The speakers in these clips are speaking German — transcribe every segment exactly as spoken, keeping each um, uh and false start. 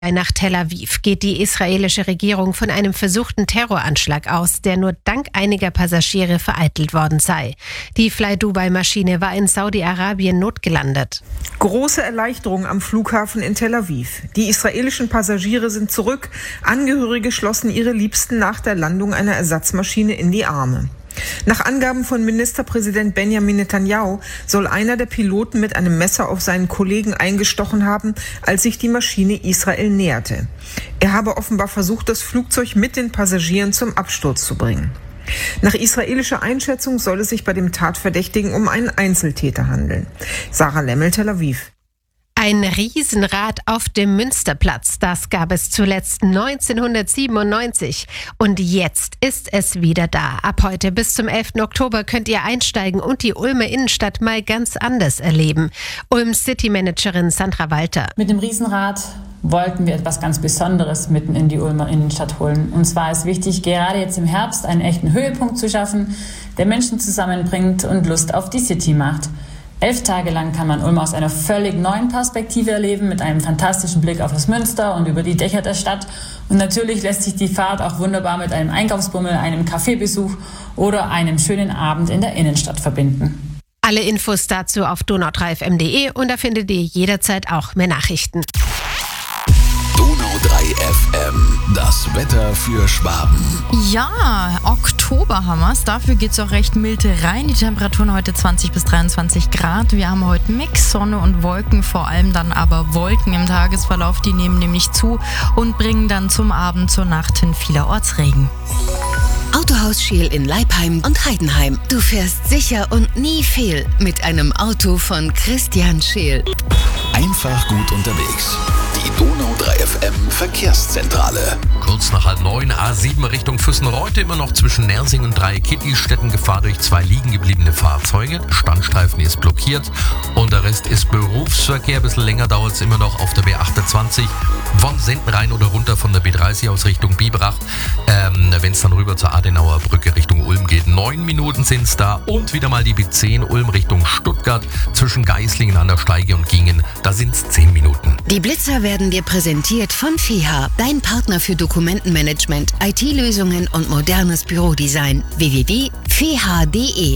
Nach Tel Aviv geht die israelische Regierung von einem versuchten Terroranschlag aus, der nur dank einiger Passagiere vereitelt worden sei. Die Fly-Dubai-Maschine war in Saudi-Arabien notgelandet. Große Erleichterung am Flughafen in Tel Aviv. Die israelischen Passagiere sind zurück. Angehörige schlossen ihre Liebsten nach der Landung einer Ersatzmaschine in die Arme. Nach Angaben von Ministerpräsident Benjamin Netanyahu soll einer der Piloten mit einem Messer auf seinen Kollegen eingestochen haben, als sich die Maschine Israel näherte. Er habe offenbar versucht, das Flugzeug mit den Passagieren zum Absturz zu bringen. Nach israelischer Einschätzung soll es sich bei dem Tatverdächtigen um einen Einzeltäter handeln. Sarah Lemmel, Tel Aviv. Ein Riesenrad auf dem Münsterplatz, das gab es zuletzt neunzehnhundertsiebenundneunzig. Und jetzt ist es wieder da. Ab heute bis zum elften Oktober könnt ihr einsteigen und die Ulmer Innenstadt mal ganz anders erleben. Ulms City-Managerin Sandra Walter. Mit dem Riesenrad wollten wir etwas ganz Besonderes mitten in die Ulmer Innenstadt holen. Und zwar ist wichtig, gerade jetzt im Herbst einen echten Höhepunkt zu schaffen, der Menschen zusammenbringt und Lust auf die City macht. Elf Tage lang kann man Ulm aus einer völlig neuen Perspektive erleben, mit einem fantastischen Blick auf das Münster und über die Dächer der Stadt. Und natürlich lässt sich die Fahrt auch wunderbar mit einem Einkaufsbummel, einem Kaffeebesuch oder einem schönen Abend in der Innenstadt verbinden. Alle Infos dazu auf donau drei f m punkt de und da findet ihr jederzeit auch mehr Nachrichten. Donau drei F M, das Wetter für Schwaben. Ja, Oktober haben wir's. Dafür geht's auch recht mild rein. Die Temperaturen heute zwanzig bis dreiundzwanzig Grad. Wir haben heute Mix, Sonne und Wolken, vor allem dann aber Wolken im Tagesverlauf. Die nehmen nämlich zu und bringen dann zum Abend, zur Nacht hin vielerorts Regen. Autohaus Scheel in Leipheim und Heidenheim. Du fährst sicher und nie fehl mit einem Auto von Christian Scheel. Einfach gut unterwegs. Die Donau drei F M Verkehrszentrale. Kurz nach halb neun, A sieben Richtung Füssen-Reuth, immer noch zwischen Nersing und Dreieck-Kittistätten Gefahr durch zwei liegen gebliebene Fahrzeuge. Standstreifen ist blockiert und der Rest ist Berufsverkehr. Ein bisschen länger dauert es immer noch auf der B achtundzwanzig von Sendenrhein oder runter von der B dreißig aus Richtung Biberach. Ähm, Wenn es dann rüber zur Adenauer Brücke Richtung Ulm geht, neun Minuten sind es da. Und wieder mal die B zehn Ulm Richtung Stuttgart zwischen Geislingen an der Steige und Gingen. Da sind es zehn Minuten. Die Blitzer werden dir präsentiert von F I H A, dein Partner für Dokumentenmanagement, I T-Lösungen und modernes Bürodesign. w w w punkt f i h a punkt d e.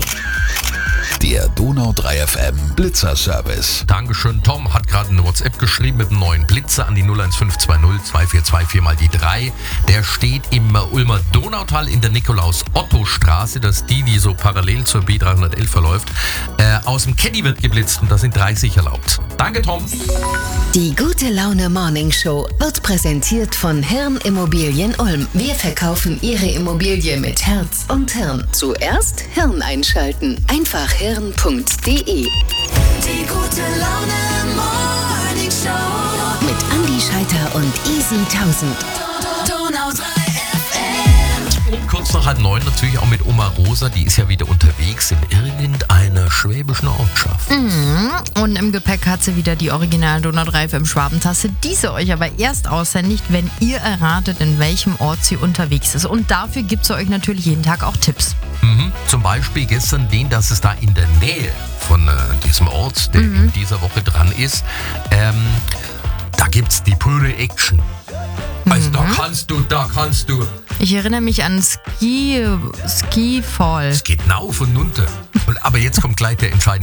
Der Donau drei F M Blitzer-Service. Dankeschön, Tom hat gerade eine WhatsApp geschrieben mit einem neuen Blitzer an die null eins fünf zwei null zwei vier zwei vier mal die drei. Der steht im Ulmer Donautal in der Nikolaus-Otto-Straße. Das ist die, die so parallel zur B dreihundertelf verläuft. Äh, aus dem Caddy wird geblitzt und da sind dreißig erlaubt. Danke, Tom. Die Gute Laune Morning Show wird präsentiert von Hirn Immobilien Ulm. Wir verkaufen Ihre Immobilie mit Herz und Hirn. Zuerst Hirn einschalten. Einfach hirn punkt d e. Die Gute Laune Morning Show Mit Andi Scheiter und Easy tausend. Donau drei F M. Und kurz nach halb neun natürlich auch mit Oma Rosa. Die ist ja wieder unterwegs in irgendeiner schwäbischen Ortschaft. Mhm. Und im Gepäck hat sie wieder die original Donau drei F M Schwabentasse. Diese euch aber erst aushändigt, wenn ihr erratet, in welchem Ort sie unterwegs ist. Und dafür gibt sie euch natürlich jeden Tag auch Tipps. Mhm. Zum Beispiel gestern den, dass es da in der Nähe von äh, diesem Ort, der Mhm. in dieser Woche dran ist, ähm, da gibt's die pure Action. Also da kannst du, da kannst du. Ich erinnere mich an Ski, Skifall. Es geht rauf und runter. Und, aber jetzt kommt gleich der entscheidende